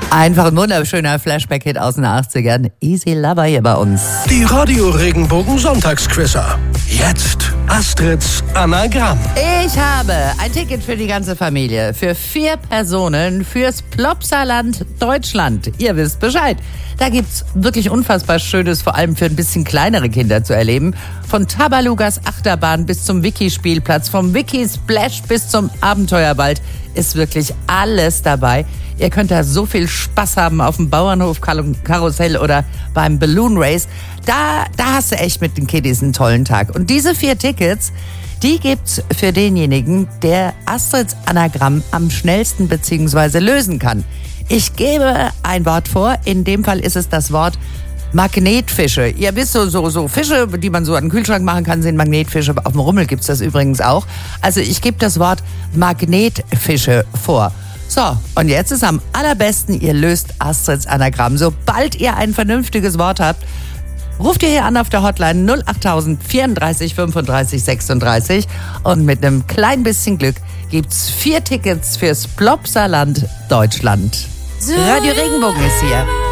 Einfach ein wunderschöner Flashback-Hit aus den 80ern. Easy Lover hier bei uns. Die Radio Regenbogen Sonntagsquizzer. Jetzt Astrids Anagramm. Ich habe ein Ticket für die ganze Familie. Für 4 Personen fürs Plopsaland Deutschland. Ihr wisst Bescheid. Da gibt's wirklich unfassbar Schönes, vor allem für ein bisschen kleinere Kinder zu erleben. Von Tabalugas Achterbahn bis zum Wiki-Spielplatz, vom Wiki-Splash bis zum Abenteuerwald ist wirklich alles dabei. Ihr könnt da so viel Spaß haben auf dem Bauernhof-Karussell oder beim Balloon Race. Da hast du echt mit den Kiddies einen tollen Tag. Und diese 4 Tickets, die gibt's für denjenigen, der Astrids Anagramm am schnellsten bzw. lösen kann. Ich gebe ein Wort vor. In dem Fall ist es das Wort Magnetfische. Ihr wisst, so Fische, die man so an den Kühlschrank machen kann, sind Magnetfische. Auf dem Rummel gibt's das übrigens auch. Also ich gebe das Wort Magnetfische vor. So, und jetzt ist am allerbesten, ihr löst Astrids Anagramm. Sobald ihr ein vernünftiges Wort habt, ruft ihr hier an auf der Hotline 08000 34 35 36 und mit einem kleinen bisschen Glück gibt's 4 Tickets fürs Plopsaland Deutschland. Radio Regenbogen ist hier.